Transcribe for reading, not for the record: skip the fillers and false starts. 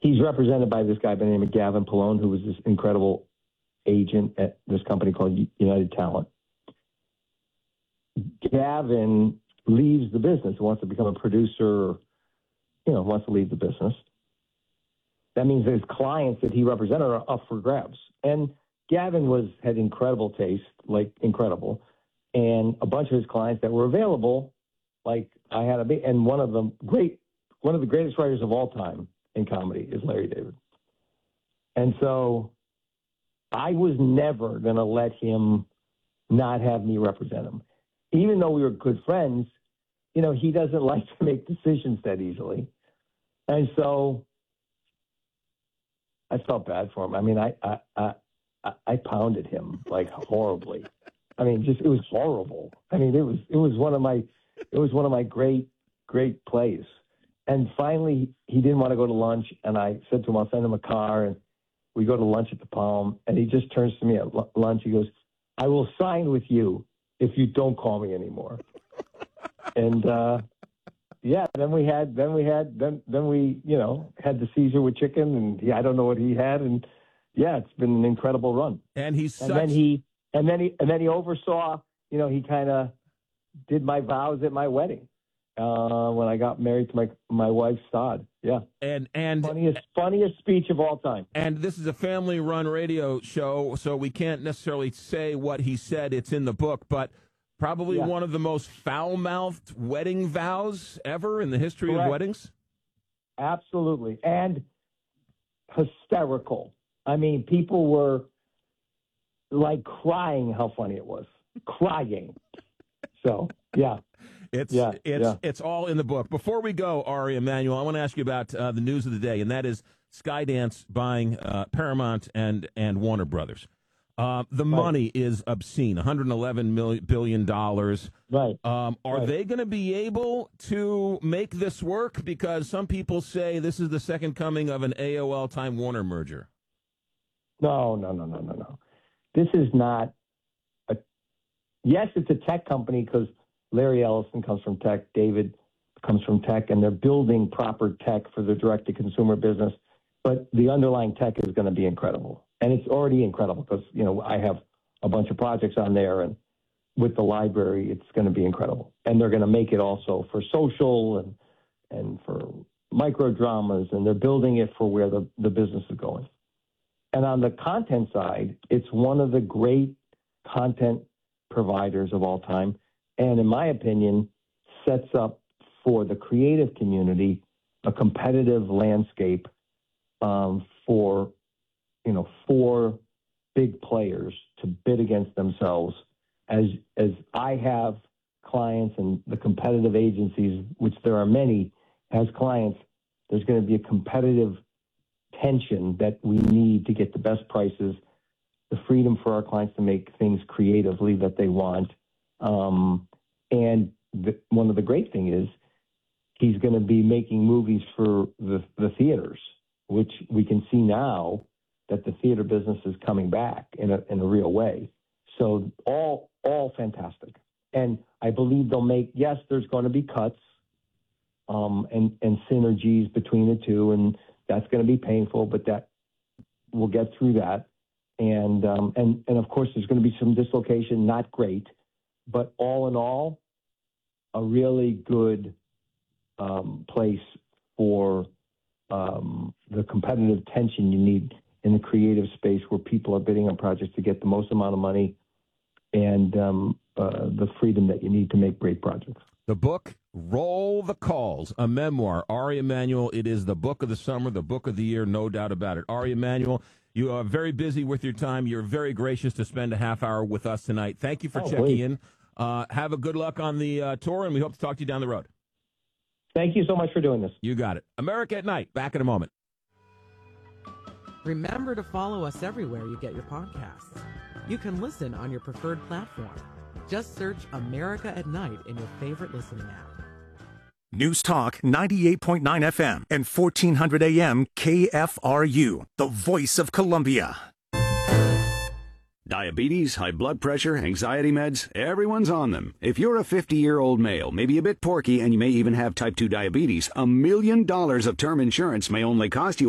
he's represented by this guy by the name of Gavin Pallone, who was this incredible agent at this company called United Talent. Gavin leaves the business, wants to become a producer, wants to leave the business. That means his clients that he represented are up for grabs. And Gavin had incredible taste, like incredible. And a bunch of his clients that were available, like I had and one of the greatest writers of all time in comedy is Larry David. And so I was never going to let him not have me represent him. Even though we were good friends, he doesn't like to make decisions that easily. And so I felt bad for him. I mean, I pounded him like horribly. I mean, it was horrible. I mean, it was one of my great plays. And finally, he didn't want to go to lunch, and I said to him, I'll send him a car, and we go to lunch at the Palm, and he just turns to me at lunch. He goes, I will sign with you if you don't call me anymore. And then we had the Caesar with chicken, and I don't know what he had, and it's been an incredible run. And then he oversaw, he kind of did my vows at my wedding when I got married to my wife, Stod. Yeah. And funniest speech of all time. And this is a family-run radio show, so we can't necessarily say what he said. It's in the book, but probably one of the most foul-mouthed wedding vows ever in the history of weddings. Absolutely. And hysterical. I mean, people were like crying how funny it was. Crying. So, yeah. It's all in the book. Before we go, Ari Emanuel, I want to ask you about the news of the day, and that is Skydance buying Paramount and Warner Brothers. The money is obscene, $111 billion. Right. Are they going to be able to make this work? Because some people say this is the second coming of an AOL Time Warner merger. No. This is not yes, it's a tech company because Larry Ellison comes from tech, David comes from tech, and they're building proper tech for the direct-to-consumer business. But the underlying tech is going to be incredible. And it's already incredible because, I have a bunch of projects on there, and with the library, it's going to be incredible. And they're going to make it also for social and for micro dramas, and they're building it for where the business is going. And on the content side, it's one of the great content providers of all time. And in my opinion, sets up for the creative community a competitive landscape for 4 big players to bid against themselves. As I have clients and the competitive agencies, which there are many, as clients, there's going to be a competitive tension that we need to get the best prices, the freedom for our clients to make things creatively that they want. And one of the great things is he's going to be making movies for the theaters, which we can see now that the theater business is coming back in a real way. So all fantastic. And I believe they'll make, yes, there's going to be cuts and synergies between the two, and that's going to be painful, but that we'll get through that. And of course, there's going to be some dislocation, not great, but all in all, a really good place for the competitive tension you need in the creative space where people are bidding on projects to get the most amount of money and the freedom that you need to make great projects. The book, Roll the Calls, a memoir. Ari Emanuel, it is the book of the summer, the book of the year, no doubt about it. Ari Emanuel, you are very busy with your time. You're very gracious to spend a half hour with us tonight. Thank you for checking in. Have a good luck on the tour, and we hope to talk to you down the road. Thank you so much for doing this. You got it. America at Night. Back in a moment. Remember to follow us everywhere you get your podcasts. You can listen on your preferred platform. Just search America at Night in your favorite listening app. News Talk 98.9 FM and 1400 AM KFRU, the voice of Columbia. Diabetes, high blood pressure, anxiety meds, everyone's on them. If you're a 50-year-old male, maybe a bit porky, and you may even have type 2 diabetes, $1 million of term insurance may only cost you